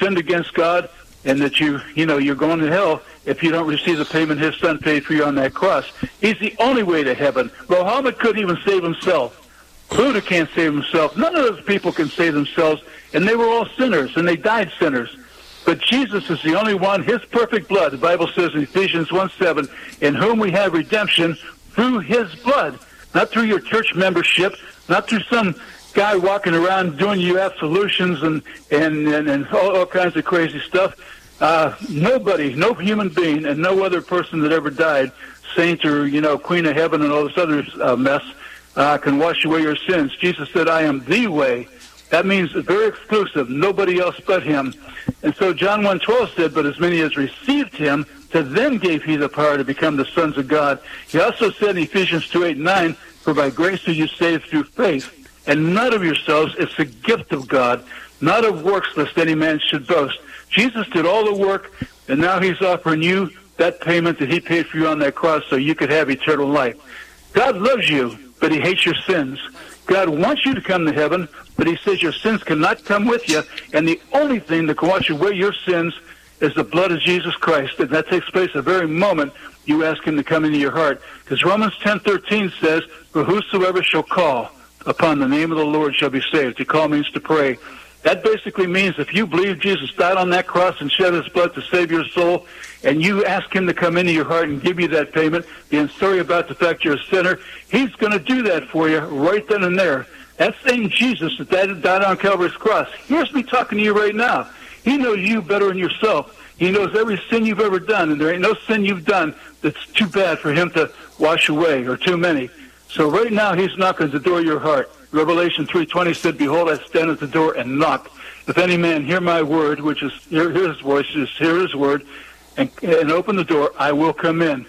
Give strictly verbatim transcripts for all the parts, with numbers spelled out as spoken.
sinned against God and that you, you know, you're going to hell if you don't receive the payment his son paid for you on that cross. He's the only way to heaven. Muhammad couldn't even save himself. Buddha can't save himself. None of those people can save themselves, and they were all sinners, and they died sinners. But Jesus is the only one, his perfect blood, the Bible says in Ephesians one seven, in whom we have redemption through his blood, not through your church membership, not through some guy walking around doing you absolutions and, and, and, and all, all kinds of crazy stuff. Uh, nobody, no human being, and no other person that ever died, saint or, you know, queen of heaven and all this other uh, mess, uh, can wash away your sins. Jesus said, I am the way. That means very exclusive, nobody else but him. And so John one twelve said, but as many as received him, to them gave he the power to become the sons of God. He also said in Ephesians two eight and nine, for by grace are you saved through faith, and not of yourselves, it's a gift of God, not of works, lest any man should boast. Jesus did all the work, and now he's offering you that payment that he paid for you on that cross so you could have eternal life. God loves you, but he hates your sins. God wants you to come to heaven, but he says your sins cannot come with you, and the only thing that can wash away your sins is the blood of Jesus Christ, and that takes place the very moment you ask him to come into your heart. Because Romans ten thirteen says, for whosoever shall call upon the name of the Lord shall be saved. To call means to pray. That basically means if you believe Jesus died on that cross and shed his blood to save your soul, and you ask him to come into your heart and give you that payment, being sorry about the fact you're a sinner, he's going to do that for you right then and there. That same Jesus that died on Calvary's cross, here's me talking to you right now. He knows you better than yourself. He knows every sin you've ever done, and there ain't no sin you've done that's too bad for him to wash away, or too many. So right now, he's knocking at the door of your heart. Revelation three twenty said, behold, I stand at the door and knock. If any man hear my word, which is hear his voice, is hear his word, and, and open the door, I will come in.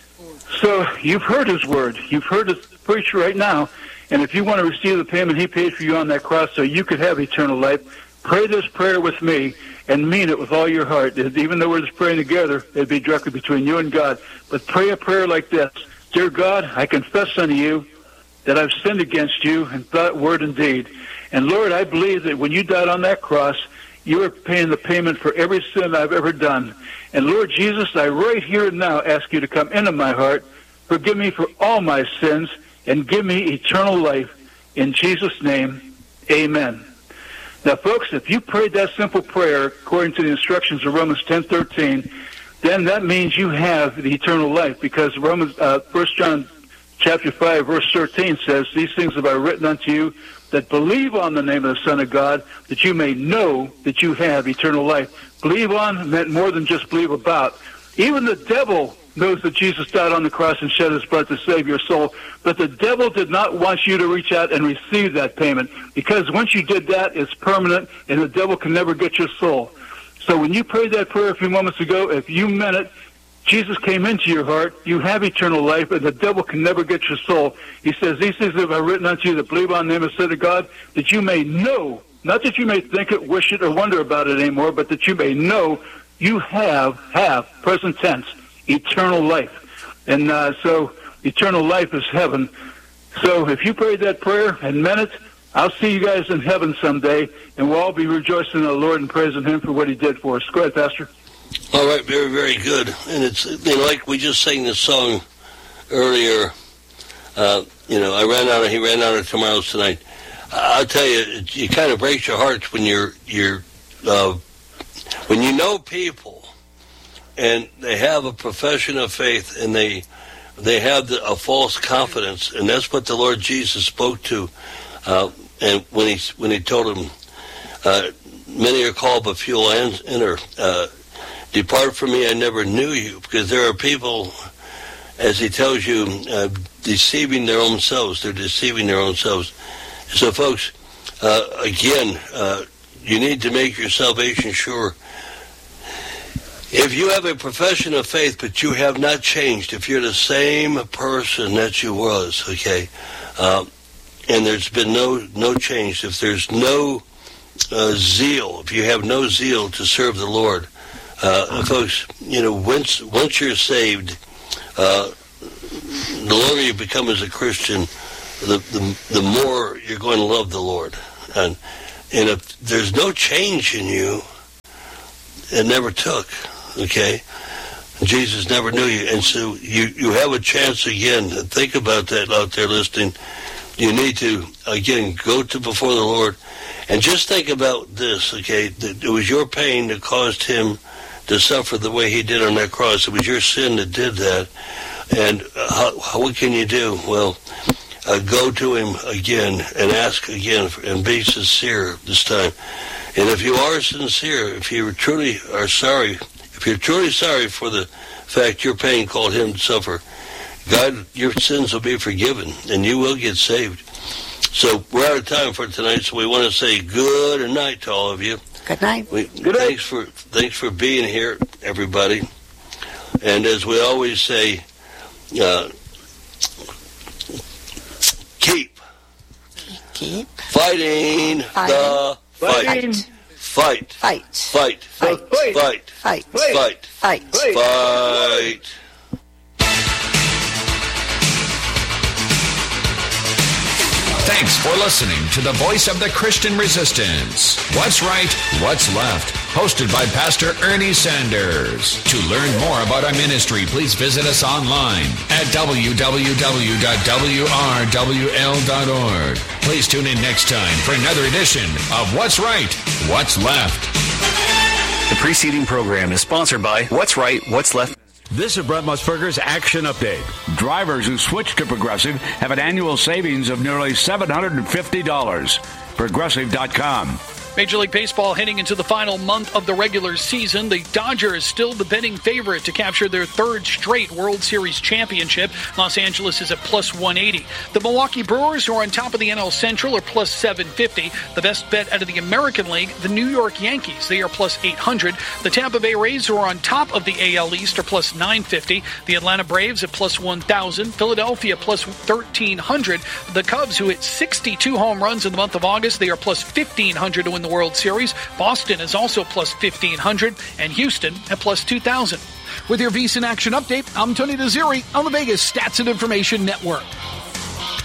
So you've heard his word. You've heard his preach right now. And if you want to receive the payment he paid for you on that cross so you could have eternal life, pray this prayer with me and mean it with all your heart. Even though we're just praying together, it'd be directly between you and God. But pray a prayer like this. Dear God, I confess unto you that I've sinned against you in thought, word, and deed. And Lord, I believe that when you died on that cross, you were paying the payment for every sin I've ever done. And Lord Jesus, I right here and now ask you to come into my heart, forgive me for all my sins, and give me eternal life. In Jesus' name, amen. Now, folks, if you prayed that simple prayer according to the instructions of Romans ten thirteen, then that means you have the eternal life, because Romans, uh, First John chapter five, verse thirteen says, these things have I written unto you that believe on the name of the Son of God, that you may know that you have eternal life. Believe on meant more than just believe about. Even the devil knows that Jesus died on the cross and shed his blood to save your soul, but the devil did not want you to reach out and receive that payment, because once you did that, it's permanent, and the devil can never get your soul. So when you prayed that prayer a few moments ago, if you meant it, Jesus came into your heart, you have eternal life, and the devil can never get your soul. He says, these things have I written unto you that believe on the name of the Son of God, that you may know, not that you may think it, wish it, or wonder about it anymore, but that you may know you have, have, present tense, eternal life. And uh, so eternal life is heaven. So if you prayed that prayer and meant it, I'll see you guys in heaven someday, and we'll all be rejoicing in the Lord and praising him for what he did for us. Go ahead, Pastor. All right, very, very good. And it's, you know, like we just sang this song earlier, uh, you know, I ran out of, he ran out of tomorrow's tonight. I'll tell you, it, it kind of breaks your hearts when you're, you're, uh, when you know people and they have a profession of faith and they, they have the, a false confidence, and that's what the Lord Jesus spoke to, uh, and when he, when he told him, uh, many are called, but few will enter, uh, depart from me, I never knew you, because there are people, as he tells you, uh, deceiving their own selves. They're deceiving their own selves. So, folks, uh, again, uh, you need to make your salvation sure. If you have a profession of faith, but you have not changed, if you're the same person that you was, okay, uh, and there's been no no change, if there's no uh, zeal, if you have no zeal to serve the Lord, Uh, folks, you know, once once you're saved, uh, the longer you become as a Christian, the, the the more you're going to love the Lord. And and if there's no change in you, it never took, okay? Jesus never knew you. And so you, you have a chance again. Think about that out there listening. You need to, again, go to before the Lord. And just think about this, okay? That it was your pain that caused him to suffer the way he did on that cross. It was your sin that did that. And how, how, what can you do? Well, uh, go to him again and ask again and be sincere this time. And if you are sincere, if you truly are sorry, if you're truly sorry for the fact your pain called him to suffer, God, your sins will be forgiven, and you will get saved. So we're out of time for tonight, so we want to say good night to all of you. Good night. We, good night. Thanks for, thanks for being here, everybody. And as we always say, uh, keep, keep fighting, fighting the fighting. fight. Fight. Fight. Fight. Fight. Fight. Fight. Fight. Fight. Fight. Fight. Thanks for listening to the Voice of the Christian Resistance. What's Right, What's Left? Hosted by Pastor Ernie Sanders. To learn more about our ministry, please visit us online at w w w dot w r w l dot org. Please tune in next time for another edition of What's Right, What's Left. The preceding program is sponsored by What's Right, What's Left. This is Brett Musburger's Action Update. Drivers who switch to Progressive have an annual savings of nearly seven hundred fifty dollars. Progressive dot com. Major League Baseball heading into the final month of the regular season. The Dodgers still the betting favorite to capture their third straight World Series championship. Los Angeles is at plus one eighty. The Milwaukee Brewers, who are on top of the N L Central, are plus seven fifty. The best bet out of the American League, the New York Yankees, they are plus eight hundred. The Tampa Bay Rays, who are on top of the A L East, are plus nine fifty. The Atlanta Braves at plus one thousand. Philadelphia plus thirteen hundred. The Cubs, who hit sixty-two home runs in the month of August, they are plus fifteen hundred to win the World Series. Boston is also plus fifteen hundred, and Houston at plus two thousand. With your VSiN Action Update, I'm Tony Desiri on the Vegas Stats and Information Network.